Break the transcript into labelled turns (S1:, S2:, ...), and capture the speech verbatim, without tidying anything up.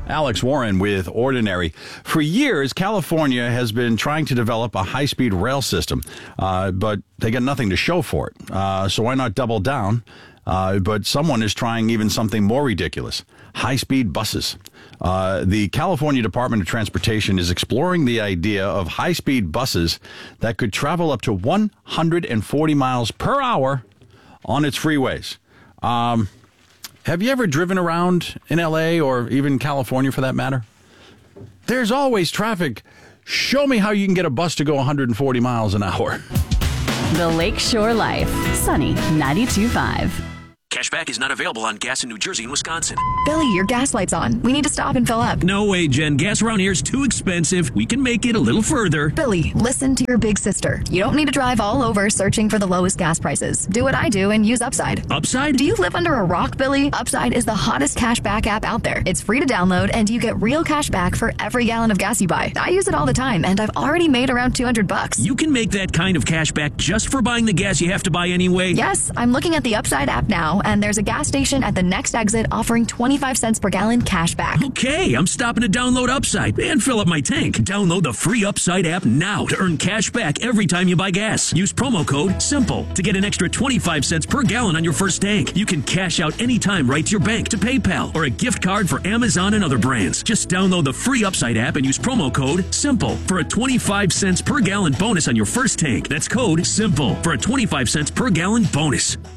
S1: Alex Warren with Ordinary. For years, California has been trying to develop a high-speed rail system, uh, but they got nothing to show for it. Uh, so why not double down? Uh, but someone is trying even something more ridiculous, high-speed buses. Uh, the California Department of Transportation is exploring the idea of high-speed buses that could travel up to one hundred forty miles per hour on its freeways. Um, have you ever driven around in L A or even California for that matter? There's always traffic. Show me how you can get a bus to go one hundred forty miles an hour.
S2: The Lakeshore Life. Sunny ninety-two point five.
S3: Cashback is not available on gas in New Jersey and Wisconsin.
S4: Billy, your gas light's on. We need to stop and fill up.
S3: No way, Jen. Gas around here is too expensive. We can make it a little further.
S4: Billy, listen to your big sister. You don't need to drive all over searching for the lowest gas prices. Do what I do and use Upside.
S3: Upside?
S4: Do you live under a rock, Billy? Upside is the hottest cashback app out there. It's free to download, and you get real cash back for every gallon of gas you buy. I use it all the time, and I've already made around two hundred bucks.
S3: You can make that kind of cash back just for buying the gas you have to buy anyway?
S4: Yes, I'm looking at the Upside app now, and there's a gas station at the next exit offering twenty-five cents per gallon cash back.
S3: Okay, I'm stopping to download Upside and fill up my tank. Download the free Upside app now to earn cash back every time you buy gas. Use promo code SIMPLE to get an extra twenty-five cents per gallon on your first tank. You can cash out anytime right to your bank, to PayPal, or a gift card for Amazon and other brands. Just download the free Upside app and use promo code SIMPLE for a twenty-five cents per gallon bonus on your first tank. That's code SIMPLE for a twenty-five cents per gallon bonus.